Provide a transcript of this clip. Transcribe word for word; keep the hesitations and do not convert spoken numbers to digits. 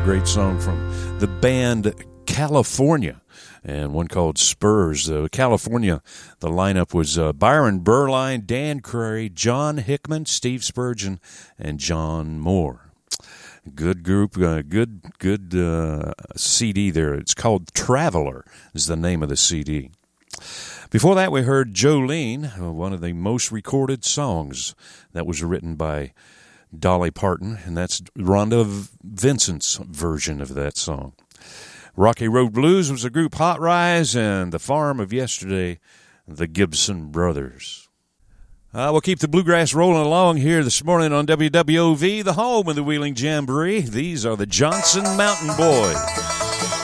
great song from the band California, and one called Spurs. Uh, California, the lineup was uh, Byron Berline, Dan Curry, John Hickman, Steve Spurgeon, and John Moore. Good group, uh, good good uh, C D there. It's called Traveler is the name of the C D. Before that, we heard Jolene, uh, one of the most recorded songs that was written by Dolly Parton, and that's Rhonda Vincent's version of that song. Rocky Road Blues was the group Hot Rise, and The Farm of Yesterday, the Gibson Brothers. Uh, we'll keep the bluegrass rolling along here this morning on W W O V, the home of the Wheeling Jamboree. These are the Johnson Mountain Boys.